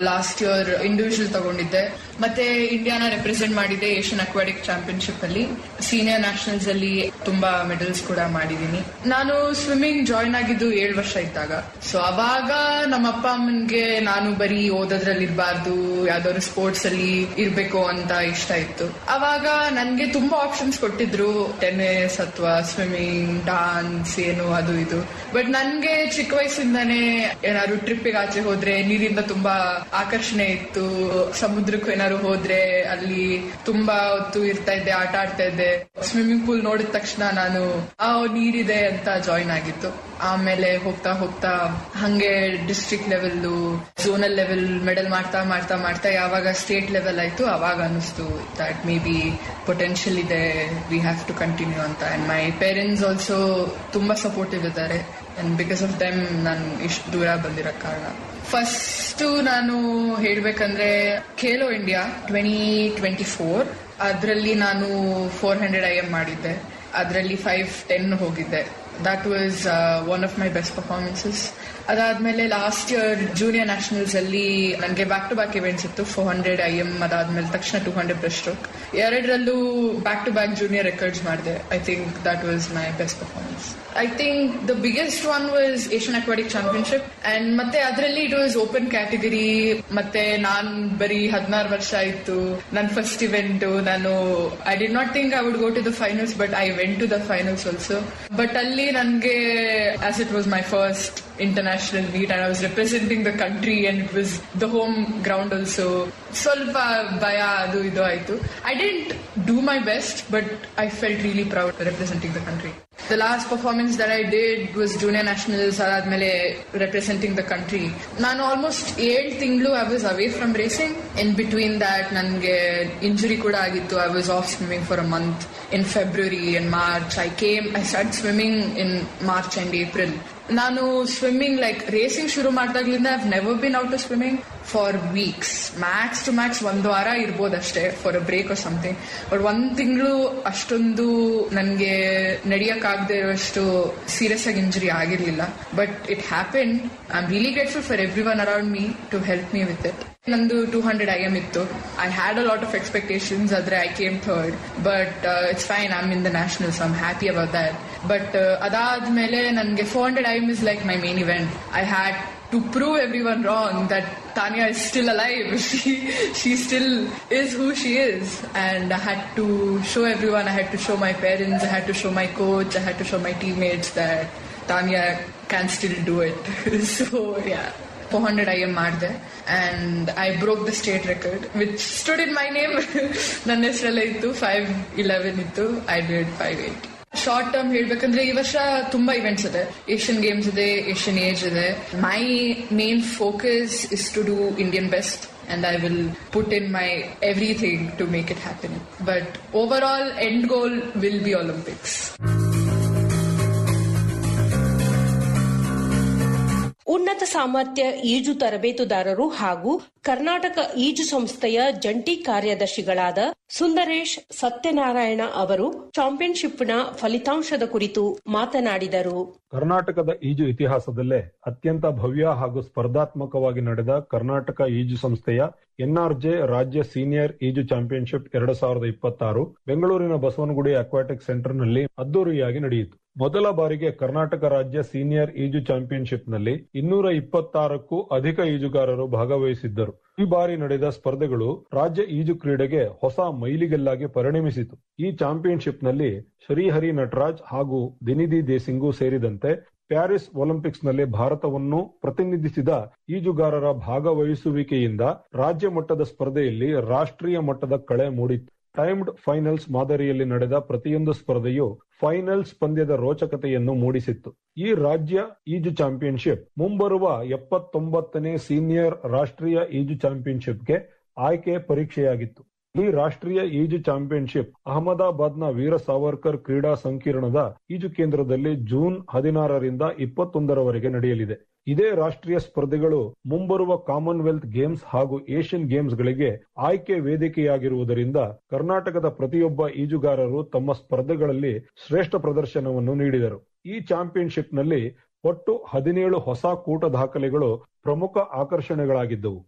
Last year individual ತಗೊಂಡಿದ್ದೆ. ಮತ್ತೆ ಇಂಡಿಯಾನ represent ಮಾಡಿದ್ದೆ ಏಷ್ಯನ್ ಅಕ್ವಾಟಿಕ್ ಚಾಂಪಿಯನ್ಶಿಪ್ ಅಲ್ಲಿ. ಸೀನಿಯರ್ ನ್ಯಾಷನಲ್ಸ್ ಅಲ್ಲಿ ತುಂಬಾ ಮೆಡಲ್ಸ್ ಕೂಡ ಮಾಡಿದೀನಿ. ನಾನು ಸ್ವಿಮ್ಮಿಂಗ್ ಜಾಯ್ನ್ ಆಗಿದ್ದು 7 ವರ್ಷ ಇದ್ದಾಗ. ಸೊ ಅವಾಗ ನಮ್ಮ ಅಪ್ಪ ಅಮ್ಮನ್ಗೆ ನಾನು ಬರೀ ಓದೋದ್ರಲ್ಲಿ ಇರಬಾರ್ದು, ಯಾವ್ದಾದ್ರು ಸ್ಪೋರ್ಟ್ಸ್ ಅಲ್ಲಿ ಇರ್ಬೇಕು ಅಂತ ಇಷ್ಟ ಇತ್ತು. ಅವಾಗ ನನ್ಗೆ ತುಂಬಾ ಆಪ್ಷನ್ಸ್ ಕೊಟ್ಟಿದ್ರು, ಟೆನ್ನಿಸ್ ಅಥವಾ ಸ್ವಿಮ್ಮಿಂಗ್, ಡಾನ್ಸ್, ಏನು ಅದು ಇದು. ಬಟ್ ನನ್ಗೆ ಚಿಕ್ಕ ವಯಸ್ಸಿಂದಾನೇ ಏನಾದ್ರು ಟ್ರಿಪ್ಪಿಗೆ ಆಚೆ ಹೋದ್ರೆ ನೀರಿಂದ ತುಂಬಾ ಆಕರ್ಷಣೆ ಇತ್ತು. ಸಮುದ್ರಕ್ಕೂ ಏನಾದ್ರು ಹೋದ್ರೆ ಅಲ್ಲಿ ತುಂಬಾ ಹೊತ್ತು ಇರ್ತಾ ಇದ್ದೆ, ಆಟ ಆಡ್ತಾ ಇದ್ದೆ. ಸ್ವಿಮ್ಮಿಂಗ್ ಪೂಲ್ ನೋಡಿದ ತಕ್ಷಣ ನಾನು ನೀರಿದೆ ಅಂತ ಜಾಯಿನ್ ಆಗಿತ್ತು. ಆಮೇಲೆ ಹೋಗ್ತಾ ಹೋಗ್ತಾ ಹಂಗೆ district level, zonal level medal ಮಾಡ್ತಾ ಮಾಡ್ತಾ ಮಾಡ್ತಾ ಯಾವಾಗ ಸ್ಟೇಟ್ ಲೆವೆಲ್ ಆಯ್ತು ಅವಾಗ ಅನಿಸ್ತು ದಟ್ ಮೇ ಬಿ ಪೊಟೆನ್ಷಿಯಲ್ ಇದೆ, ವಿ ಹ್ಯಾವ್ ಟು ಕಂಟಿನ್ಯೂ ಅಂತ. ಅಂಡ್ ಮೈ ಪೇರೆಂಟ್ಸ್ ಆಲ್ಸೋ ತುಂಬಾ ಸಪೋರ್ಟಿವ್ ಇದ್ದಾರೆ. ಅಂಡ್ ಬಿಕಾಸ್ ಆಫ್ ದೆಮ್ ನಾನು ಇಷ್ಟು ದೂರ ಬಂದಿರೋ ಕಾರಣ. ಫಸ್ಟ್ ನಾನು ಹೇಳ್ಬೇಕಂದ್ರೆ ಖೇಲೋ ಇಂಡಿಯಾ 2024 ಅದರಲ್ಲಿ ನಾನು 400 IM ಮಾಡಿದ್ದೆ. ಅದರಲ್ಲಿ 510 ಹೋಗಿದ್ದೆ. That was one of my best performances. ಅದಾದ್ಮೇಲೆ ಲಾಸ್ಟ್ ಇಯರ್ ಜೂನಿಯರ್ ನ್ಯಾಷನಲ್ಸ್ ಅಲ್ಲಿ ನನಗೆ ಬ್ಯಾಕ್ ಟು ಬ್ಯಾಕ್ ಇವೆಂಟ್ಸ್ ಇತ್ತು. 400 IM, ಅದಾದ್ಮೇಲೆ ತಕ್ಷಣ 200 ಬ್ರೆಸ್ಟ್ ಸ್ಟ್ರೋಕ್. ಎರಡರಲ್ಲೂ back to back junior records ಮಾಡಿದೆ. I think that was my best performance. I think the biggest one was Asian aquatic championship. And ಮತ್ತೆ ಅದರಲ್ಲಿ it was open category. ಮತ್ತೆ ನಾನ್ ಬರೀ 16 ವರ್ಷ ಆಯ್ತು. ನನ್ನ ಫಸ್ಟ್ ಇವೆಂಟ್. ನಾನು I did not think I would go to the finals, but I went to the finals also. But ಅಲ್ಲಿ ನನಗೆ as it was my first international meet and I was representing the country and it was the home ground also. ಸ್ವಲ್ಪ ಭಯ ಅದು ಇದು ಆಯ್ತು. I didn't do my best but I felt really proud representing the country. The last performance that I did was junior nationals. ಅದಾದ್ಮೇಲೆ representing the country. ನಾನು almost 7 ತಿಂಗಳು I was away from racing. In between that ನನಗೆ injury ಕೂಡ ಆಗಿತ್ತು. I was off swimming for a month in February and March. I started swimming in March and April. ನಾನು swimming like racing ಶುರು ಮಾಡಿದಾಗ್ಲಿಂದ I have never been out of swimming for weeks. Max to Max 1 ವಾರ ಇರ್ಬೋದಷ್ಟೇ for a break or something. But 1 ತಿಂಗಳು ಅಷ್ಟೊಂದು ನನಗೆ ನಡೆಯಕ್ಕಾಗದೇ ಇರುವಷ್ಟು serious ಆಗಿ injury ಆಗಿರ್ಲಿಲ್ಲ. But it happen. I am really grateful for every one around me to help me with it. ನಂದು 200 IM ಇತ್ತು. I had a lot of expectations. ಆದ್ರೆ I came third. But it's fine. I am in the nationals. I am happy about that. But ಅದಾದ್ಮೇಲೆ ನನಗೆ 400 IM is like my main event. I had to prove everyone wrong that Tanya is still alive. She still is who she is. And I had to show everyone, I had to show my parents, I had to show my coach, I had to show my teammates that Tanya can still do it. So yeah, 400 IM ಮಾಡಿದೆ and I broke the state record which stood in my name. ನನ್ನ ಹೆಸರಲ್ಲೇ ಇತ್ತು. 511 ಇತ್ತು. I did 580. Short term ಹೇಳ್ಬೇಕಂದ್ರೆ ಈ ವರ್ಷ ತುಂಬಾ events ಇದೆ. ಏಷ್ಯನ್ ಗೇಮ್ಸ್ ಇದೆ, ಏಷ್ಯನ್ ಏಜ್ ಇದೆ. ಮೈ main focus is to do Indian best and I will put in my everything to make it happen. But overall end goal will be Olympics. ಉನ್ನತ ಸಾಮರ್ಥ್ಯ ಈಜು ತರಬೇತುದಾರರು ಹಾಗೂ ಕರ್ನಾಟಕ ಈಜು ಸಂಸ್ಥೆಯ ಜಂಟಿ ಕಾರ್ಯದರ್ಶಿಗಳಾದ ಸುಂದರೇಶ್ ಸತ್ಯನಾರಾಯಣ ಅವರು ಚಾಂಪಿಯನ್ಶಿಪ್ನ ಫಲಿತಾಂಶದ ಕುರಿತು ಮಾತನಾಡಿದರು. ಕರ್ನಾಟಕದ ಈಜು ಇತಿಹಾಸದಲ್ಲೇ ಅತ್ಯಂತ ಭವ್ಯ ಹಾಗೂ ಸ್ಪರ್ಧಾತ್ಮಕವಾಗಿ ನಡೆದ ಕರ್ನಾಟಕ ಈಜು ಸಂಸ್ಥೆಯ ಎನ್ಆರ್ಜೆ ರಾಜ್ಯ ಸೀನಿಯರ್ ಈಜು ಚಾಂಪಿಯನ್ಶಿಪ್ 2026 ಬೆಂಗಳೂರಿನ ಬಸವನಗುಡಿ ಅಕ್ವಾಟಿಕ್ ಸೆಂಟರ್ನಲ್ಲಿ ಅದ್ದೂರಿಯಾಗಿ ನಡೆಯಿತು. ಮೊದಲ ಬಾರಿಗೆ ಕರ್ನಾಟಕ ರಾಜ್ಯ ಸೀನಿಯರ್ ಈಜು ಚಾಂಪಿಯನ್ಶಿಪ್ನಲ್ಲಿ 226ಕ್ಕೂ ಅಧಿಕ ಈಜುಗಾರರು ಭಾಗವಹಿಸಿದ್ದರು. ಈ ಬಾರಿ ನಡೆದ ಸ್ಪರ್ಧೆಗಳು ರಾಜ್ಯ ಈಜು ಕ್ರೀಡೆಗೆ ಹೊಸ ಮೈಲಿಗಲ್ಲಾಗಿ ಪರಿಣಮಿಸಿತು. ಈ ಚಾಂಪಿಯನ್ಶಿಪ್ನಲ್ಲಿ ಶ್ರೀಹರಿ ನಟರಾಜ್ ಹಾಗೂ ದಿನಿಧಿ ದೇಸಿಂಗು ಸೇರಿದಂತೆ ಪ್ಯಾರಿಸ್ ಒಲಿಂಪಿಕ್ಸ್ನಲ್ಲಿ ಭಾರತವನ್ನು ಪ್ರತಿನಿಧಿಸಿದ ಈಜುಗಾರರ ಭಾಗವಹಿಸುವಿಕೆಯಿಂದ ರಾಜ್ಯ ಮಟ್ಟದ ಸ್ಪರ್ಧೆಯಲ್ಲಿ ರಾಷ್ಟ್ರೀಯ ಮಟ್ಟದ ಕಳೆ ಮೂಡಿತ್ತು. ಟೈಮ್ಡ್ ಫೈನಲ್ಸ್ ಮಾದರಿಯಲ್ಲಿ ನಡೆದ ಪ್ರತಿಯೊಂದು ಸ್ಪರ್ಧೆಯು ಫೈನಲ್ಸ್ ಪಂದ್ಯದ ರೋಚಕತೆಯನ್ನು ಮೂಡಿಸಿತ್ತು. ಈ ರಾಜ್ಯ ಈಜು ಚಾಂಪಿಯನ್ಶಿಪ್ ಮುಂಬರುವ 79ನೇ ಸೀನಿಯರ್ ರಾಷ್ಟ್ರೀಯ ಈಜು ಚಾಂಪಿಯನ್ಶಿಪ್ಗೆ ಆಯ್ಕೆ ಪರೀಕ್ಷೆಯಾಗಿತ್ತು. ಈ ರಾಷ್ಟ್ರೀಯ ಈಜು ಚಾಂಪಿಯನ್ಶಿಪ್ ಅಹಮದಾಬಾದ್ನ ವೀರ ಸಾವರ್ಕರ್ ಕ್ರೀಡಾ ಸಂಕೀರ್ಣದ ಈಜು ಕೇಂದ್ರದಲ್ಲಿ ಜೂನ್ 16ರಿಂದ 21ರವರೆಗೆ ನಡೆಯಲಿದೆ. ಇದೇ ರಾಷ್ಟ್ರೀಯ ಸ್ಪರ್ಧೆಗಳು ಮುಂಬರುವ ಕಾಮನ್ವೆಲ್ತ್ ಗೇಮ್ಸ್ ಹಾಗೂ ಏಷ್ಯನ್ ಗೇಮ್ಸ್ಗಳಿಗೆ ಆಯ್ಕೆ ವೇದಿಕೆಯಾಗಿರುವುದರಿಂದ ಕರ್ನಾಟಕದ ಪ್ರತಿಯೊಬ್ಬ ಈಜುಗಾರರು ತಮ್ಮ ಸ್ಪರ್ಧೆಗಳಲ್ಲಿ ಶ್ರೇಷ್ಠ ಪ್ರದರ್ಶನವನ್ನು ನೀಡಿದರು. ಈ ಚಾಂಪಿಯನ್ಶಿಪ್ನಲ್ಲಿ ಒಟ್ಟು 17 ಹೊಸ ಕೂಟ ದಾಖಲೆಗಳು ಪ್ರಮುಖ ಆಕರ್ಷಣೆಗಳಾಗಿದ್ದವು.